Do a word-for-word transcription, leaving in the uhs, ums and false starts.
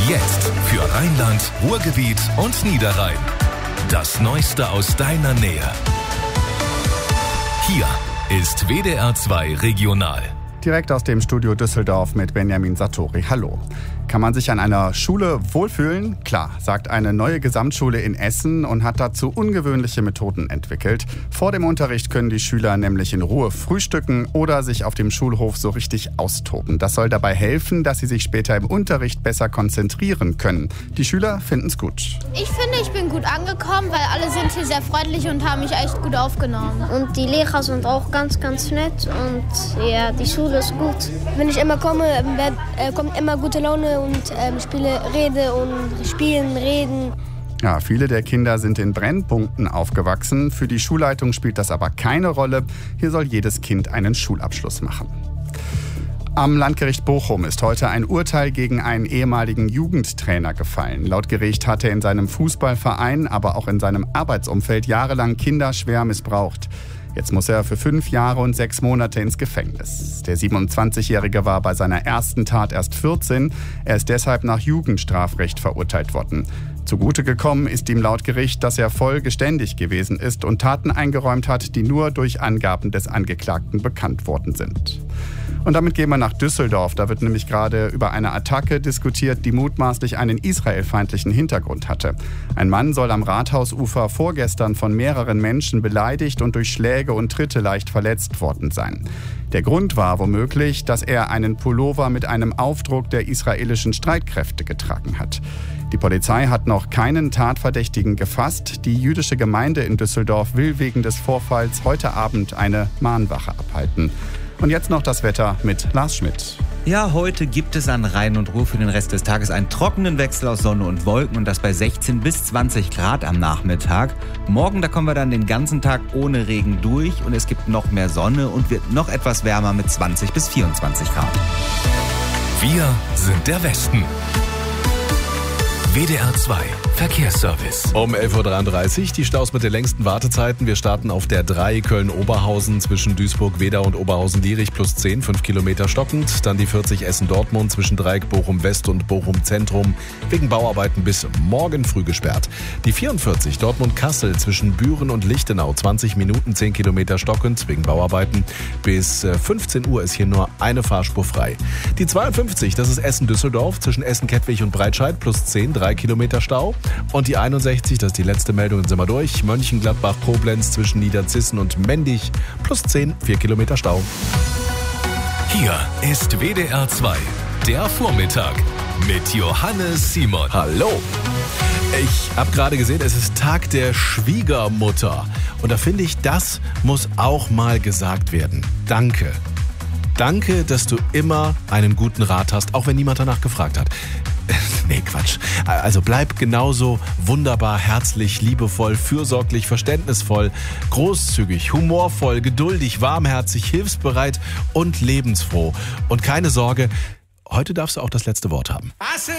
Jetzt für Rheinland, Ruhrgebiet und Niederrhein. Das Neueste aus deiner Nähe. Hier ist W D R zwei Regional. Direkt aus dem Studio Düsseldorf mit Benjamin Sartori. Hallo. Kann man sich an einer Schule wohlfühlen? Klar, sagt eine neue Gesamtschule in Essen und hat dazu ungewöhnliche Methoden entwickelt. Vor dem Unterricht können die Schüler nämlich in Ruhe frühstücken oder sich auf dem Schulhof so richtig austoben. Das soll dabei helfen, dass sie sich später im Unterricht besser konzentrieren können. Die Schüler finden es gut. Ich finde, ich bin gut angekommen, weil alle sind hier sehr freundlich und haben mich echt gut aufgenommen. Und die Lehrer sind auch ganz, ganz nett und ja, die Schule ist gut. Wenn ich immer komme, äh, kommt immer gute Laune und ähm, spiele, rede und spielen, reden. Ja, viele der Kinder sind in Brennpunkten aufgewachsen. Für die Schulleitung spielt das aber keine Rolle. Hier soll jedes Kind einen Schulabschluss machen. Am Landgericht Bochum ist heute ein Urteil gegen einen ehemaligen Jugendtrainer gefallen. Laut Gericht hat er in seinem Fußballverein, aber auch in seinem Arbeitsumfeld jahrelang Kinder schwer missbraucht. Jetzt muss er für fünf Jahre und sechs Monate ins Gefängnis. Der siebenundzwanzigjährige war bei seiner ersten Tat erst vierzehn. Er ist deshalb nach Jugendstrafrecht verurteilt worden. Zugute gekommen ist ihm laut Gericht, dass er voll geständig gewesen ist und Taten eingeräumt hat, die nur durch Angaben des Angeklagten bekannt worden sind. Und damit gehen wir nach Düsseldorf. Da wird nämlich gerade über eine Attacke diskutiert, die mutmaßlich einen israelfeindlichen Hintergrund hatte. Ein Mann soll am Rathausufer vorgestern von mehreren Menschen beleidigt und durch Schläge und Tritte leicht verletzt worden sein. Der Grund war womöglich, dass er einen Pullover mit einem Aufdruck der israelischen Streitkräfte getragen hat. Die Polizei hat noch keinen Tatverdächtigen gefasst. Die jüdische Gemeinde in Düsseldorf will wegen des Vorfalls heute Abend eine Mahnwache abhalten. Und jetzt noch das Wetter mit Lars Schmidt. Ja, heute gibt es an Rhein und Ruhr für den Rest des Tages einen trockenen Wechsel aus Sonne und Wolken und das bei sechzehn bis zwanzig Grad am Nachmittag. Morgen, da kommen wir dann den ganzen Tag ohne Regen durch und es gibt noch mehr Sonne und wird noch etwas wärmer mit zwanzig bis vierundzwanzig Grad. Wir sind der Westen. W D R zwei Verkehrsservice. Um elf Uhr dreiunddreißig die Staus mit den längsten Wartezeiten. Wir starten auf der drei Köln-Oberhausen zwischen Duisburg-Wedau und Oberhausen-Lierich plus zehn, fünf Kilometer stockend. Dann die vierzig Essen-Dortmund zwischen Dreieck Bochum-West und Bochum-Zentrum wegen Bauarbeiten bis morgen früh gesperrt. Die vierundvierzig Dortmund-Kassel zwischen Büren und Lichtenau zwanzig Minuten, zehn Kilometer stockend wegen Bauarbeiten. Bis fünfzehn Uhr ist hier nur eine Fahrspur frei. Die zweiundfünfzig, das ist Essen-Düsseldorf zwischen Essen-Kettwig und Breitscheid plus zehn, drei Kilometer Stau. Und die einundsechzig, das ist die letzte Meldung, dann sind wir durch. Mönchengladbach-Koblenz zwischen Niederzissen und Mendig plus zehn, vier Kilometer Stau. Hier ist W D R zwei, der Vormittag mit Johannes Simon. Hallo! Ich habe gerade gesehen, es ist Tag der Schwiegermutter. Und da finde ich, das muss auch mal gesagt werden. Danke. Danke, dass du immer einen guten Rat hast, auch wenn niemand danach gefragt hat. Nee, Quatsch. Also bleib genauso wunderbar, herzlich, liebevoll, fürsorglich, verständnisvoll, großzügig, humorvoll, geduldig, warmherzig, hilfsbereit und lebensfroh. Und keine Sorge, heute darfst du auch das letzte Wort haben.